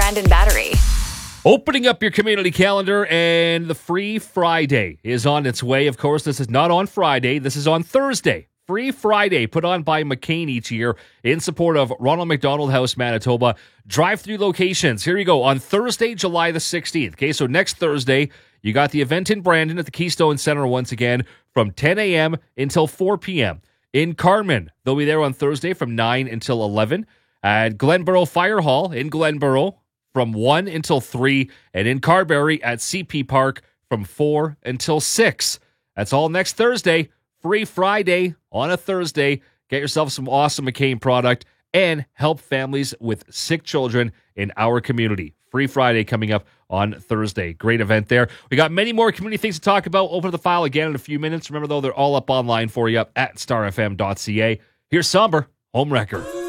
Brandon Battery. Opening up your community calendar, and the Free Friday is on its way. Of course, this is not on Friday. This is on Thursday. Free Friday, put on by McCain each year in support of Ronald McDonald House, Manitoba. Drive-through locations. Here you go. On Thursday, July the 16th. Okay, so next Thursday, you got the event in Brandon at the Keystone Center once again from 10 a.m. until 4 p.m. In Carman, they'll be there on Thursday from 9 until 11. At Glenborough Fire Hall in Glenborough from 1 until 3. And in Carberry at CP Park from 4 until 6. That's all next Thursday. Free Friday on a Thursday. Get yourself some awesome McCain product and help families with sick children in our community. Free Friday coming up on Thursday. Great event there. We got many more community things to talk about. Open the file again in a few minutes. Remember, though, they're all up online for you at starfm.ca. Here's Somber, Home Wrecker.